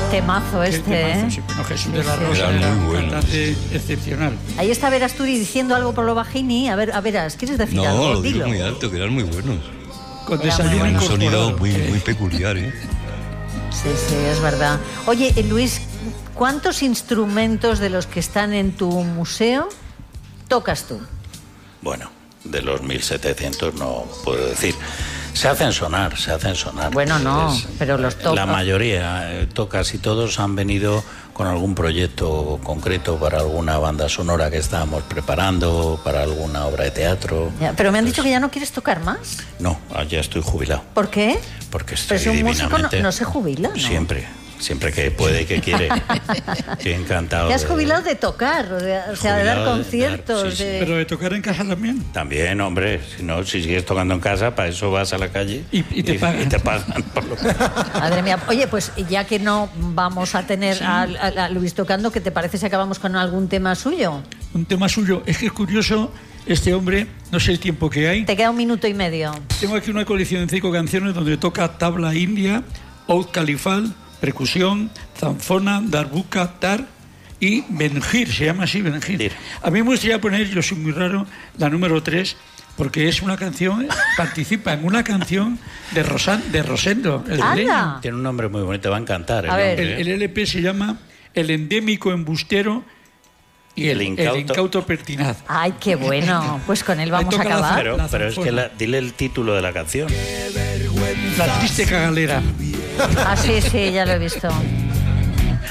Temazo este, ¿eh? Sí, bueno, Jesús de la Rosa Eran era muy un buenos. cantante excepcional. Ahí está Verasturi diciendo algo por lo bajini. A verás, ¿quieres decir No, algo? lo digo Dilo. muy alto, que eran muy buenos. Con Era muy desayuno bueno. Un sonido incorporado. muy peculiar, ¿eh? Sí, sí, es verdad. Oye, Luis, ¿cuántos instrumentos de los que están en tu museo tocas tú? Bueno, de los 1700 no puedo decir. Se hacen sonar. Bueno, no, pero los tocas. La mayoría, casi todos han venido con algún proyecto concreto para alguna banda sonora que estábamos preparando, para alguna obra de teatro. Ya, pero me han dicho que ya no quieres tocar más. No, ya estoy jubilado. ¿Por qué? Porque Pero estoy si un músico divinamente... no se jubila, ¿no? Siempre que puede y que quiere. Estoy encantado. Te has jubilado de tocar, o sea, de dar Jubilado de conciertos. dar, sí, sí. de- Pero de tocar en casa también. También, hombre, si sigues tocando en casa, para eso vas a la calle Y te pagan. Y te pagan por lo que... Madre mía. Oye, pues ya que no vamos a tener a Luis tocando, ¿qué te parece si acabamos con algún tema suyo? Un tema suyo. Es que es curioso, este hombre, no sé el tiempo que hay. Te queda 1 minuto y medio. Tengo aquí una colección de 5 canciones donde toca tabla india, oud califal, percusión, zanfona, darbuka, tar y benjir, se llama así, benjir. A mí me gustaría poner, yo soy muy raro, la número 3, porque es una canción, participa en una canción de Rosendo, el ¡Anda! leño. Tiene un nombre muy bonito, va a encantar. A ver. nombre, ¿eh? El LP se llama El endémico embustero y el incauto pertinaz. Ay, qué bueno. Pues con él vamos a toca la acabar. Pero es que dile el título de la canción. La triste cagalera. Ah, sí, ya lo he visto.